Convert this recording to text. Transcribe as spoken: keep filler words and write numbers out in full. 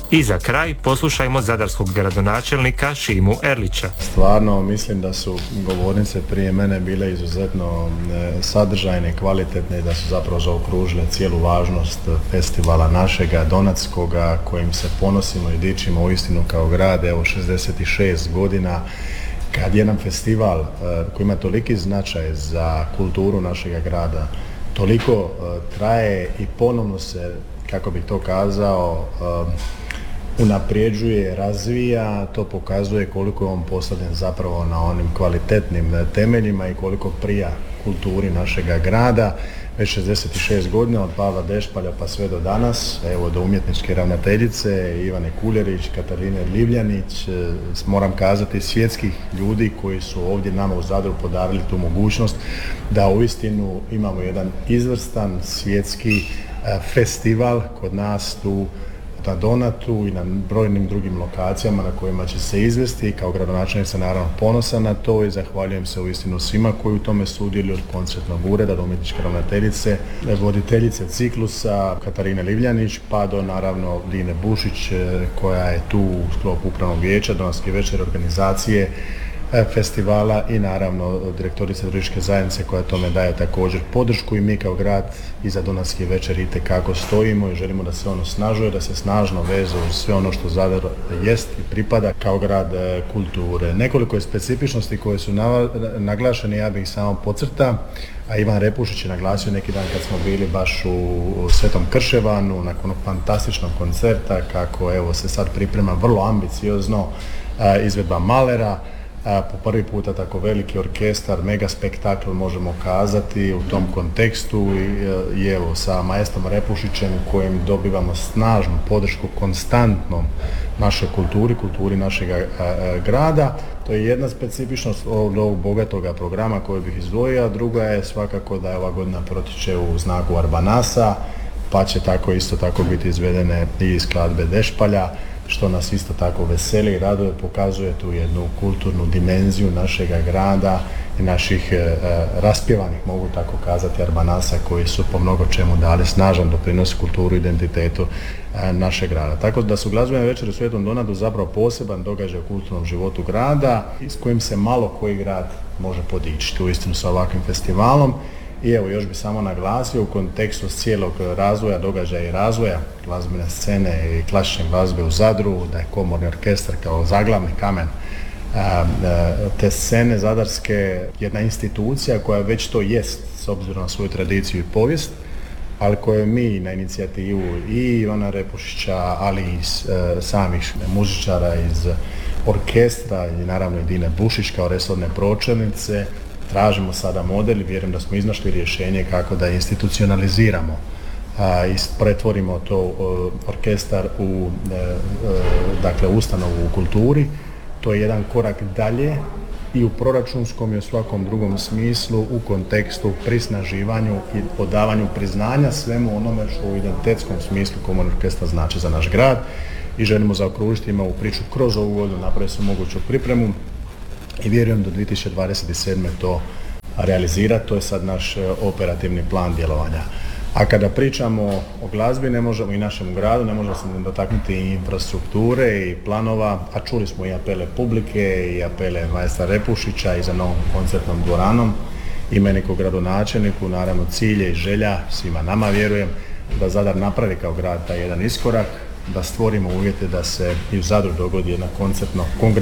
I za kraj poslušajmo zadarskog gradonačelnika Šimu Erlića. Stvarno mislim da su govornice prije mene bile izuzetno sadržajne i kvalitetne i da su zapravo zaokružile cijelu važnost festivala našega donatskoga kojim se ponosimo i dičimo uistinu kao grad, evo šezdeset šest godina. Kad jedan festival koji ima toliki značaj za kulturu našega grada, toliko traje i ponovno se, kako bih to kazao, unapređuje, razvija, to pokazuje koliko je on postavljen zapravo na onim kvalitetnim temeljima i koliko prija kulturi našega grada. Već šezdeset šest godina od Pavla Dešpalja pa sve do danas, evo do umjetničke ravnateljice Ivane Kuljerić, Katarine Livljanić, moram kazati svjetskih ljudi koji su ovdje nama u Zadru podarili tu mogućnost da uistinu imamo jedan izvrstan svjetski festival kod nas tu na Donatu i na brojnim drugim lokacijama na kojima će se izvesti. Kao gradonačelnik sam naravno ponosan na to i zahvaljujem se uistinu svima koji u tome sudjeluju, od koncertnog ureda do umjetničke ravnateljice, voditeljice ciklusa Katarine Livljanić pa do naravno Dine Bušić koja je tu u sklopu upravnog vijeća Donatske večeri, organizacije festivala i naravno direktorica turističke zajednice koja tome daje također podršku i mi kao grad iza Donatske večeri itekako stojimo i želimo da se ono osnažuje, da se snažno veže uz sve ono što Zadar jest i pripada kao grad kulture. Nekoliko je specifičnosti koje su naglašene, ja bih ih samo podcrtao, a Ivan Repušić je naglasio neki dan kad smo bili baš u Svetom Krševanu nakon onog fantastičnog koncerta kako evo se sad priprema vrlo ambiciozno izvedba Malera. Po prvi puta tako veliki orkestar, mega spektakl možemo kazati u tom kontekstu i, i evo sa maestrom Repušićem kojim dobivamo snažnu podršku konstantnom našoj kulturi, kulturi našeg grada. To je jedna specifičnost od ovog bogatoga programa koju bih izdvojio, a druga je svakako da je ova godina protiče u znaku Arbanasa, pa će tako isto tako biti izvedene i skladbe Dešpalja, što nas isto tako veseli i raduje, pokazuje tu jednu kulturnu dimenziju našega grada i naših e, raspjevanih, mogu tako kazati, Arbanasa koji su po mnogo čemu dali snažan doprinos kulturu i identitetu e, našeg grada. Tako da su glazbene večeri u Svetom Donatu zapravo poseban događaj u kulturnom životu grada s kojim se malo koji grad može podičiti uistinu sa ovakvim festivalom. I evo još bi samo naglasio u kontekstu cijelog razvoja, događaja i razvoja glazbene scene i klasične glazbe u Zadru, da je komorni orkestar kao zaglavni kamen te scene zadarske jedna institucija koja već to jest s obzirom na svoju tradiciju i povijest, ali koje mi na inicijativu i Ivana Repušića, ali i samih muzičara iz orkestra i naravno i Dine Bušić kao resorne pročelnice tražimo sada model i vjerujem da smo iznašli rješenje kako da institucionaliziramo a, i pretvorimo to o, orkestar u e, dakle ustanovu u kulturi. To je jedan korak dalje i u proračunskom i u svakom drugom smislu u kontekstu prisnaživanju i odavanju priznanja svemu onome što u identitetskom smislu komorni orkestar znači za naš grad i želimo zaokružiti ima u priču kroz ovu godinu napraviti svu moguću pripremu i vjerujem do dvije tisuće dvadeset sedme to realizirati, to je sad naš operativni plan djelovanja. A kada pričamo o glazbi ne možemo i našem gradu, ne možemo se dotaknuti i infrastrukture i planova, a čuli smo i apele publike i apele maestra Repušića i za novom koncertnom dvoranom i meni kao gradonačelniku, naravno cilje i želja svima nama vjerujem da Zadar napravi kao grad taj jedan iskorak, da stvorimo uvjete da se i u Zadru dogodi jedna koncertno